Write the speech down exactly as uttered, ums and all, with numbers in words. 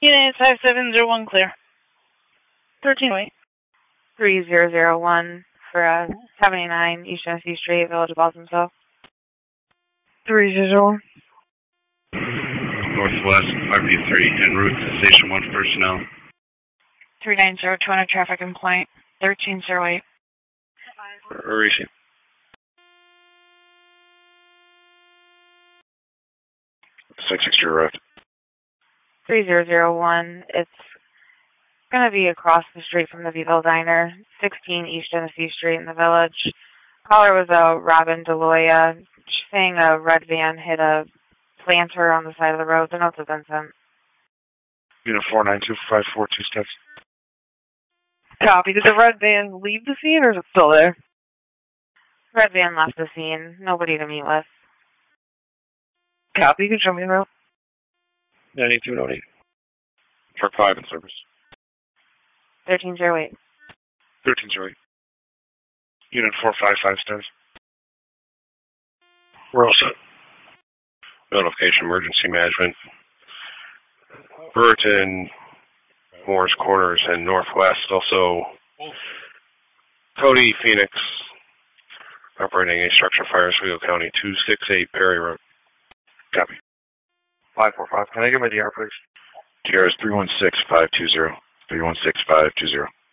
Unit five seven zero one clear. thirteen wait. three zero zero one for uh, seventy-nine East Genesee Street, Village of Boston South. three zero zero one. Northwest, R P three, en route to Station one personnel. three nine zero two hundred traffic complaint, thirteen zero eight. Rishi. six six zero arrived. three zero zero one, it's going to be across the street from the Vivo Diner, sixteen East Genesee Street in the Village. Caller was a Robin DeLoya, saying a red van hit a planter on the side of the road. The notes have been sent. Unit four nine two five four two steps. Copy. Did the red van leave the scene or is it still there? Red van left the scene. Nobody to meet with. Copy. You can show me the route. ninety-two oh eight. Truck five in service. thirteen zero eight. thirteen zero eight. Unit four five five stars. We're all set. Notification emergency management. Brewerton, Morris Corners, and Northwest. Also, Cody, Phoenix, operating a structure fire, Oswego County, two six eight Perry Road. Copy. five four five. Can I get my D R, please? D R is three one six five two zero. three one six five two zero.